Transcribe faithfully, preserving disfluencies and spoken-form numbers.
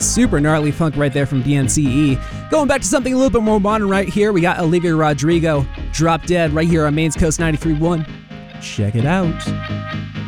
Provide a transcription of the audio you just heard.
super gnarly funk right there from D N C E. Going back to something a little bit more modern right here, we got Olivia Rodrigo, Drop Dead, right here on Maine's Coast ninety-three point one. Check it out.